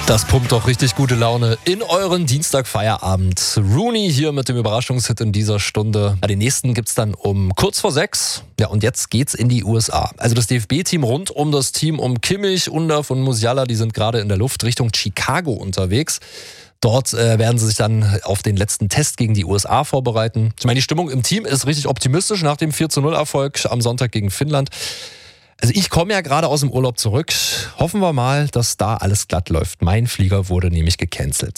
Das pumpt doch richtig gute Laune in euren Dienstagfeierabend. Rooney hier mit dem Überraschungshit in dieser Stunde. Den nächsten gibt's dann um kurz vor 6. Ja, und jetzt geht's in die USA. Also das DFB-Team rund um das Team um Kimmich, Undav und Musiala, die sind gerade in der Luft Richtung Chicago unterwegs. Dort werden sie sich dann auf den letzten Test gegen die USA vorbereiten. Ich meine, die Stimmung im Team ist richtig optimistisch nach dem 4:0-Erfolg am Sonntag gegen Finnland. Also ich komme ja gerade aus dem Urlaub zurück. Hoffen wir mal, dass da alles glatt läuft. Mein Flieger wurde nämlich gecancelt.